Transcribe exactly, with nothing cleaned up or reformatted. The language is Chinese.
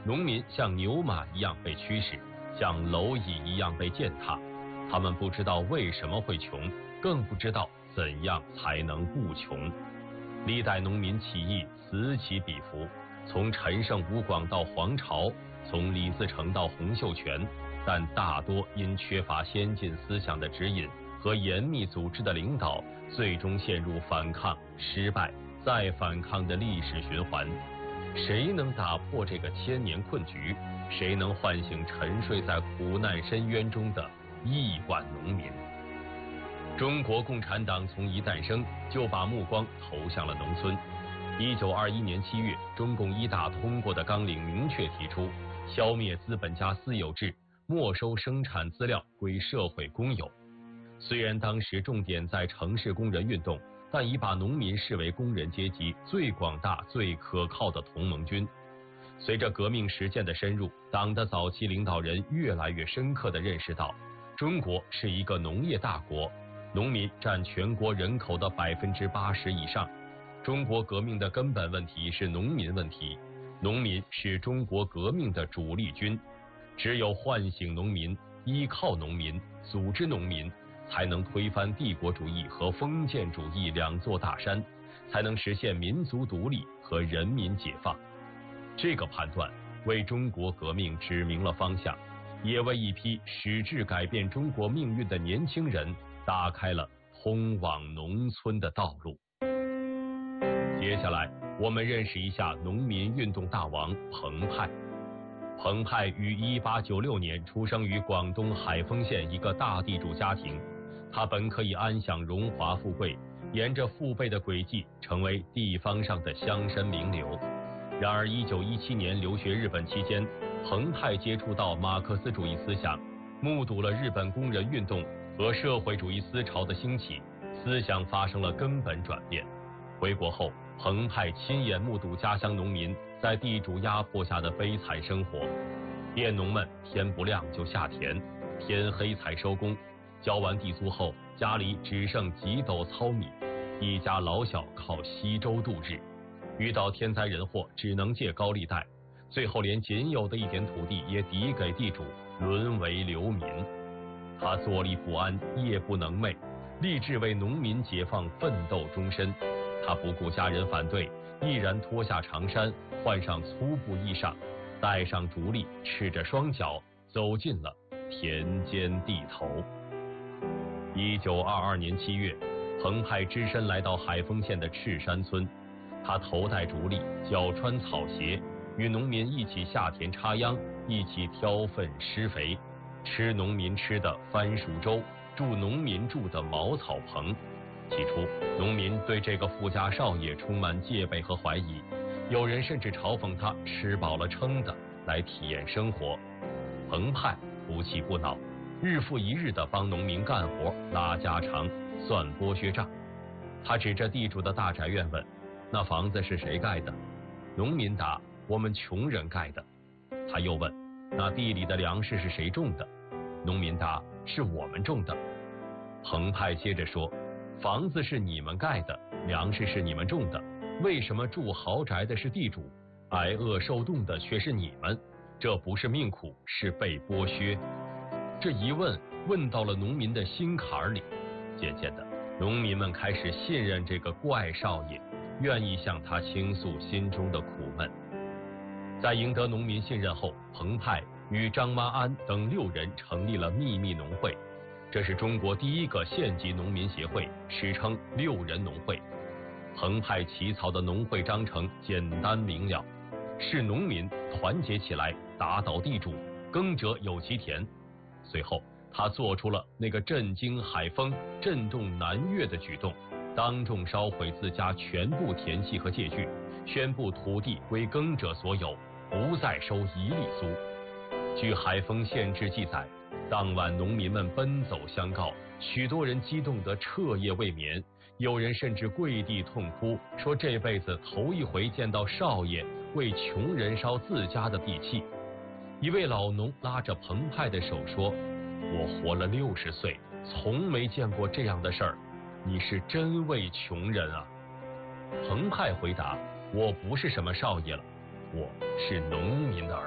农民像牛马一样被驱使，像蝼蚁一样被践踏。他们不知道为什么会穷，更不知道怎样才能不穷。历代农民起义此起彼伏，从陈胜吴广到黄巢，从李自成到洪秀全，但大多因缺乏先进思想的指引和严密组织的领导，最终陷入反抗、失败、再反抗的历史循环。谁能打破这个千年困局？谁能唤醒沉睡在苦难深渊中的亿万农民？中国共产党从一诞生就把目光投向了农村。一九二一年七月，中共一大通过的纲领明确提出，消灭资本家私有制，没收生产资料归社会公有。虽然当时重点在城市工人运动，但已把农民视为工人阶级最广大、最可靠的同盟军。随着革命实践的深入，党的早期领导人越来越深刻地认识到，中国是一个农业大国，农民占全国人口的百分之八十以上。中国革命的根本问题是农民问题，农民是中国革命的主力军。只有唤醒农民，依靠农民，组织农民，才能推翻帝国主义和封建主义两座大山，才能实现民族独立和人民解放。这个判断为中国革命指明了方向，也为一批矢志改变中国命运的年轻人打开了通往农村的道路。接下来，我们认识一下农民运动大王彭湃。彭湃于一八九六年出生于广东海丰县一个大地主家庭，他本可以安享荣华富贵，沿着父辈的轨迹成为地方上的乡绅名流。然而一九一七年留学日本期间，彭湃接触到马克思主义思想，目睹了日本工人运动和社会主义思潮的兴起，思想发生了根本转变。回国后，彭湃亲眼目睹家乡农民在地主压迫下的悲惨生活。佃农们天不亮就下田，天黑才收工，交完地租后，家里只剩几斗糙米，一家老小靠稀粥度日。遇到天灾人祸，只能借高利贷，最后连仅有的一点土地也抵给地主，沦为流民。他坐立不安，夜不能寐，立志为农民解放奋斗终身。他不顾家人反对，毅然脱下长衫，换上粗布衣裳，带上竹笠，赤着双脚走进了田间地头。一九二二年七月，彭湃只身来到海丰县的赤山村，他头戴竹笠，脚穿草鞋，与农民一起下田插秧，一起挑粪施肥，吃农民吃的番薯粥，住农民住的茅草棚。起初，农民对这个富家少爷充满戒备和怀疑，有人甚至嘲讽他吃饱了撑的来体验生活。彭湃不气不恼，日复一日地帮农民干活、拉家常、算剥削账。他指着地主的大宅院问：“那房子是谁盖的？”农民答：“我们穷人盖的。”他又问：“那地里的粮食是谁种的？”农民答：“是我们种的。”彭湃接着说：“房子是你们盖的，粮食是你们种的，为什么住豪宅的是地主，挨饿受冻的却是你们？这不是命苦，是被剥削。”这一问问到了农民的心坎里，渐渐的，农民们开始信任这个怪少爷，愿意向他倾诉心中的苦闷。在赢得农民信任后，彭湃与张妈安等六人成立了秘密农会，这是中国第一个县级农民协会，史称六人农会。彭湃起草的农会章程简单明了，是农民团结起来打倒地主，耕者有其田。随后他做出了那个震惊海丰、震动南越的举动，当众烧毁自家全部田契和借据，宣布土地归耕者所有，不再收一粒租。据海丰县志记载，当晚农民们奔走相告，许多人激动得彻夜未眠，有人甚至跪地痛哭，说这辈子头一回见到少爷为穷人烧自家的地契。一位老农拉着彭湃的手说：“我活了六十岁，从没见过这样的事儿，你是真为穷人啊。”彭湃回答：“我不是什么少爷了，我是农民的儿